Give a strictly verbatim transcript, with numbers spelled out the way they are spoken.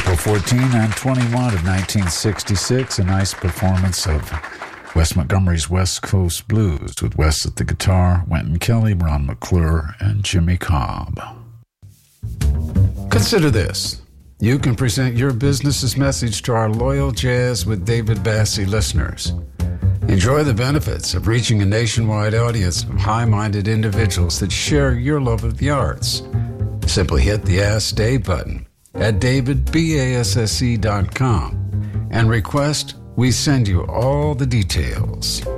April fourteenth and twenty-one of nineteen sixty-six, a nice performance of Wes Montgomery's West Coast Blues with Wes at the guitar, Wynton Kelly, Ron McClure, and Jimmy Cobb. Consider this. You can present your business's message to our loyal Jazz with David Bassie listeners. Enjoy the benefits of reaching a nationwide audience of high-minded individuals that share your love of the arts. Simply hit the Ask Dave button at david basse dot com and request we send you all the details.